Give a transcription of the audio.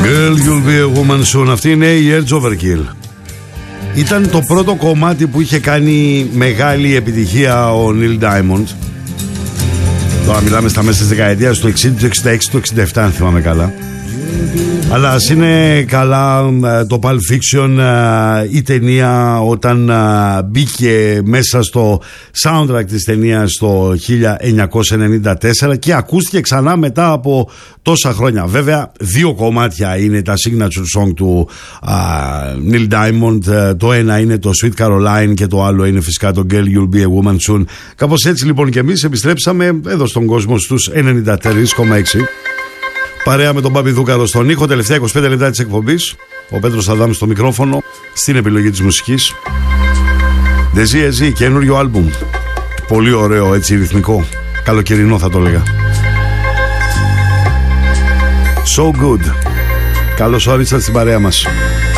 Girl, you'll be a woman soon. Αυτή είναι η Edge Overkill. Ήταν το πρώτο κομμάτι που είχε κάνει μεγάλη επιτυχία ο Neil Diamond. Τώρα μιλάμε στα μέσα της δεκαετίας του 60, του 66, του 67 αν θυμάμαι καλά. Αλλά ας είναι καλά το Pulp Fiction, η ταινία όταν μπήκε μέσα στο soundtrack της ταινίας το 1994 και ακούστηκε ξανά μετά από τόσα χρόνια. Βέβαια 2 κομμάτια είναι τα signature song του Neil Diamond. Το ένα είναι το Sweet Caroline και το άλλο είναι φυσικά το Girl You'll Be a Woman Soon. Κάπως έτσι λοιπόν και εμείς επιστρέψαμε εδώ στον κόσμο στους 93,6. Παρέα με τον Μπάμπη Δούκαρο στον ήχο, τελευταία 25 λεπτά της εκπομπής. Ο Πέτρος Αδάμ στο μικρόφωνο, στην επιλογή της μουσικής. Desi, καινούριο άλμπουμ. Πολύ ωραίο, έτσι ρυθμικό. Καλοκαιρινό θα το έλεγα. So good. Καλώς όρισατε στην παρέα μας.